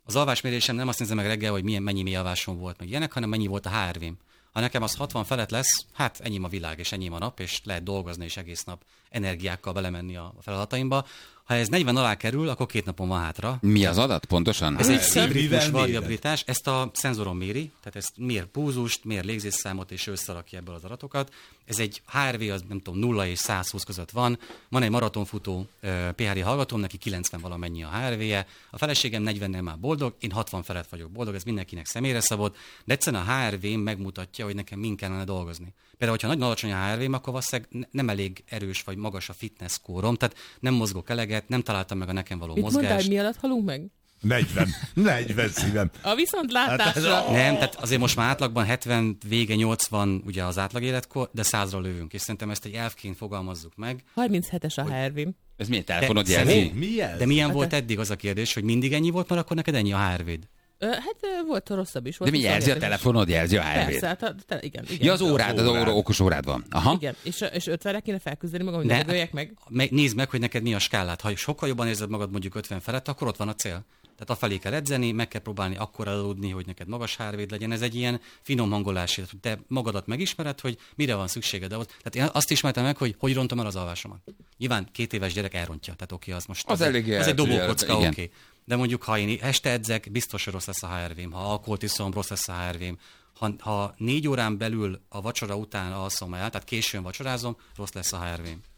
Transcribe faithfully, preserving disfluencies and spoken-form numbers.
Az alvásmérésem nem azt nézem meg reggel, hogy milyen, mennyi mély alvásom volt, meg ilyenek, hanem mennyi volt a há er vém. Ha nekem az hatvan felett lesz, hát ennyi a világ, és ennyi a nap, és lehet dolgozni, és egész nap energiákkal belemenni a feladataimba. Ha ez negyven alá kerül, akkor két napon van hátra. Mi az adat pontosan? Ez egy szívritmus variabilitás, ezt a szenzoron méri, tehát ezt mér púzust, mér légzésszámot, és összerakja ebből az adatokat. Ez egy há er vé, az nem tudom, nulla és száz húsz között van. Van egy maratonfutó pé há er hallgatóm, neki kilencven valamennyi a há er véje. A feleségem negyvennel már boldog, én hatvan felett vagyok boldog, ez mindenkinek személyre szabott, de egyszerűen a há er vém megmutatja, hogy nekem min kellene dolgozni. Például, hogyha nagy alacsony a há er vém, akkor valószínűleg nem elég erős vagy magas a fitness skórom, tehát nem mozgok eleget, nem találtam meg a nekem való Mit mozgást. mondtál, hogy mi alatt halunk meg? negyven. negyven szívem. A viszontlátásra. Hát ez Nem, tehát azért most már átlagban hetven, vége nyolcvan ugye az átlag életkor, de százra lövünk, és szerintem ezt egy elfként fogalmazzuk meg. harminchetes a há er vém. Ez milyen telefonod De- jelzi? Mi ez? De milyen Hát volt de- eddig az a kérdés, hogy mindig ennyi volt, mert akkor neked ennyi a há er véd? Ö, Hát ö, volt rosszabb is. De Volt mi jelzi a huszonhetes is. telefonod, jelzi a há er vét? Persze, hát a, te, igen, igen. Ja, az órád, az órád. óró, okos órád van. Aha. Igen, és, és ötvenre kéne felküzdeni magam, hogy Ne. ne dögöljek meg. Me- Nézd meg, hogy neked mi a skálát. Ha sokkal jobban érzed magad mondjuk ötven felett, akkor ott van a cél. Tehát afelé kell edzeni, meg kell próbálni akkor aludni, hogy neked magas há er véd legyen. Ez egy ilyen finom hangolás, hogy te magadat megismered, hogy mire van szükséged ahhoz. Tehát én azt ismertem meg, hogy hogy rontom el az alvásomat. Nyilván két éves gyerek elrontja, tehát oké, az most Az egy- eléggé az egy eltűnő, dobókocka, igen. oké. De mondjuk, ha én este edzek, biztos, hogy rossz lesz a há er vém. Ha alkoholt iszom, rossz lesz a há er vém. Ha, ha négy órán belül a vacsora után alszom el, tehát későn vacsorázom, rossz lesz a há er vém.